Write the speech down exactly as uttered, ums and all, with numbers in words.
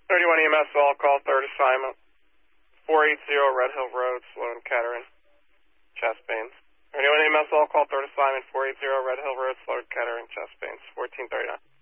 thirty-one E M S, all call, third assignment. four eighty Red Hill Road, Sloan Kettering, chest pains. thirty-one E M S, all call, third assignment, four eighty Red Hill Road, Sloan Kettering, chest pains, fourteen thirty-nine.